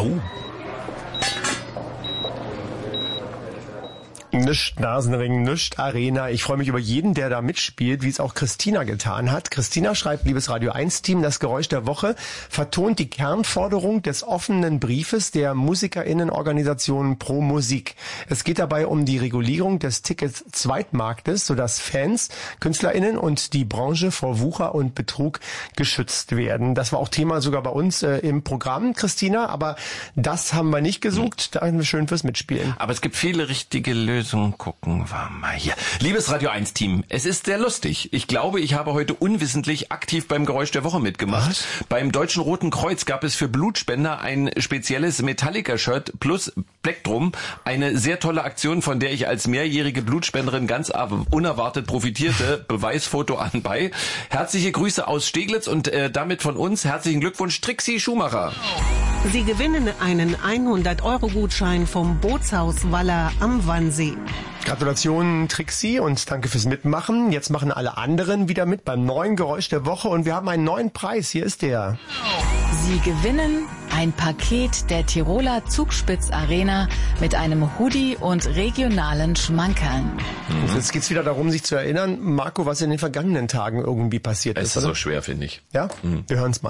Au. Nischt Nasenring, nischt Arena. Ich freue mich über jeden, der da mitspielt, wie es auch Christina getan hat. Christina schreibt, liebes Radio 1-Team, das Geräusch der Woche vertont die Kernforderung des offenen Briefes der MusikerInnenorganisation Pro Musik. Es geht dabei um die Regulierung des Tickets-Zweitmarktes, sodass Fans, KünstlerInnen und die Branche vor Wucher und Betrug geschützt werden. Das war auch Thema sogar bei uns im Programm, Christina, aber das haben wir nicht gesucht. Danke schön fürs Mitspielen. Aber es gibt viele richtige Lösungen. Gucken wir mal hier. Liebes Radio 1 Team, es ist sehr lustig. Ich glaube, ich habe heute unwissentlich aktiv beim Geräusch der Woche mitgemacht. Was? Beim Deutschen Roten Kreuz gab es für Blutspender ein spezielles Metallica-Shirt plus Plektrum. Eine sehr tolle Aktion, von der ich als mehrjährige Blutspenderin ganz unerwartet profitierte. Beweisfoto anbei. Herzliche Grüße aus Steglitz und damit von uns herzlichen Glückwunsch, Trixi Schumacher. Sie gewinnen einen 100-Euro-Gutschein vom Bootshaus Waller am Wannsee. Gratulation, Trixi, und danke fürs Mitmachen. Jetzt machen alle anderen wieder mit beim neuen Geräusch der Woche und wir haben einen neuen Preis. Hier ist der. Sie gewinnen ein Paket der Tiroler Zugspitz Arena mit einem Hoodie und regionalen Schmankerln. Und jetzt geht's wieder darum, sich zu erinnern, Marco, was in den vergangenen Tagen irgendwie passiert ist. Es ist so schwer, finde ich. Ja? Wir hören's mal.